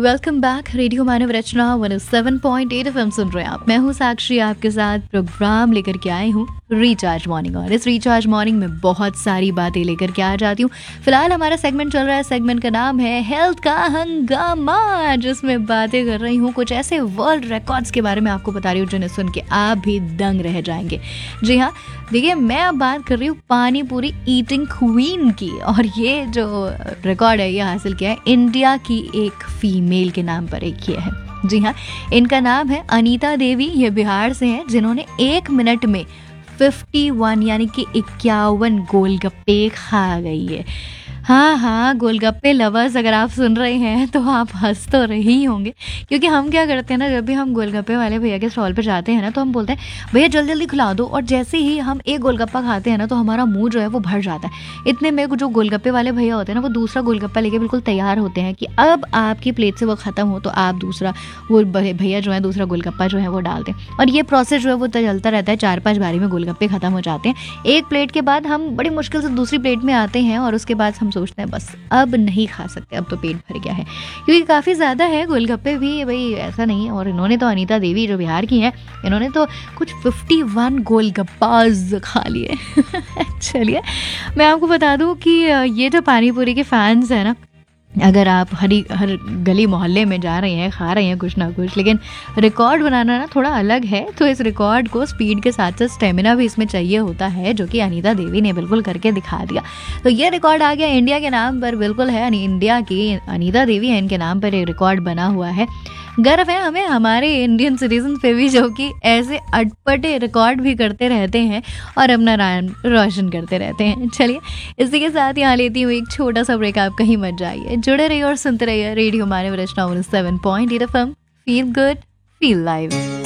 Welcome back. Radio मानव रचना 107.8 FM सुन रहे हैं आप। मैं हूँ साक्षी, आपके साथ प्रोग्राम लेकर के आई हूँ रिचार्ज मॉर्निंग। और इस रिचार्ज मॉर्निंग में बहुत सारी बातें लेकर के आ जाती हूँ। फिलहाल हमारा सेगमेंट चल रहा है, सेगमेंट का नाम है हेल्थ का हंगामा, जिसमें बातें कर रही हूँ कुछ ऐसे वर्ल्ड रिकॉर्ड्स के बारे में, आपको बता रही हूँ जिन्हें सुन के आप भी दंग रह जाएंगे। जी हाँ, देखिए मैं अब बात कर रही हूँ पानी पूरी ईटिंग क्वीन की। और ये जो रिकॉर्ड है ये हासिल किया है इंडिया की एक फीमेल के नाम पर एक ये है। जी हाँ, इनका नाम है अनीता देवी। ये बिहार से हैं, जिन्होंने 1 मिनट में 51 यानी कि 51 गोलगप्पे खा गई है। हाँ, गोलगप्पे लवर्स अगर आप सुन रहे हैं तो आप हंस तो रहे ही होंगे, क्योंकि हम क्या करते हैं ना, जब भी हम गोलगप्पे वाले भैया के स्टॉल पर जाते हैं ना, तो हम बोलते हैं भैया जल्दी जल्दी खिला दो। और जैसे ही हम एक गोलगप्पा खाते हैं ना, तो हमारा मुंह जो है वो भर जाता है। इतने में जो गोलगप्पे वाले भैया होते हैं ना, वो दूसरा गोलगप्पा लेके बिल्कुल तैयार होते हैं कि अब आपकी प्लेट से वो ख़त्म हो तो आप दूसरा, वो भैया जो है दूसरा गोलगप्पा जो है वो डाल दें। और ये प्रोसेस जो है वो चलता रहता है। 4-5 बारी में गोलगप्पे ख़त्म हो जाते हैं। एक प्लेट के बाद हम बड़ी मुश्किल से दूसरी प्लेट में आते हैं, और उसके बाद हम सोचते हैं बस अब नहीं खा सकते, अब तो पेट भर गया है, क्योंकि काफ़ी ज़्यादा है गोलगप्पे भी, भाई ऐसा नहीं है। और इन्होंने तो, अनीता देवी जो बिहार की हैं, इन्होंने तो कुछ 51 गोलगप्पाज खा लिए। चलिए मैं आपको बता दूं कि ये जो पानी पूरी के फैंस हैं ना, अगर आप हर गली मोहल्ले में जा रहे हैं, खा रहे हैं कुछ ना कुछ, लेकिन रिकॉर्ड बनाना ना थोड़ा अलग है। तो इस रिकॉर्ड को स्पीड के साथ साथ स्टेमिना भी इसमें चाहिए होता है, जो कि अनीता देवी ने बिल्कुल करके दिखा दिया। तो ये रिकॉर्ड आ गया इंडिया के नाम पर, बिल्कुल है इंडिया की अनीता देवी है, इनके नाम पर एक रिकॉर्ड बना हुआ है। गर्व है हमें हमारे इंडियन सिटीजन पे भी, जो कि ऐसे अटपटे रिकॉर्ड भी करते रहते हैं और अपना नाम रोशन करते रहते हैं। चलिए इसी के साथ यहाँ लेती हूँ एक छोटा सा ब्रेक। आप कहीं मत जाइए, जुड़े रहिए और सुनते रहिए रेडियो मानव रचना 107.8 FM. Feel good, feel live.